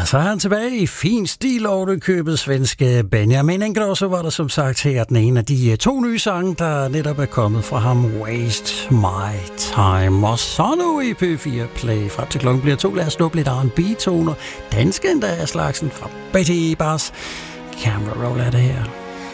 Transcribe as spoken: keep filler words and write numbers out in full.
så er han tilbage i fin stil over det købet svenske Benjamin Ingrosso, var der som sagt her den ene af de to nye sange, der netop er kommet fra ham, Waste My Time. Og så nu i P fire Play, frem til klokken bliver to, lad os snuppe lidt R and B-toner, danske endda af slagsen fra Betty Bass. Camera roll er det her.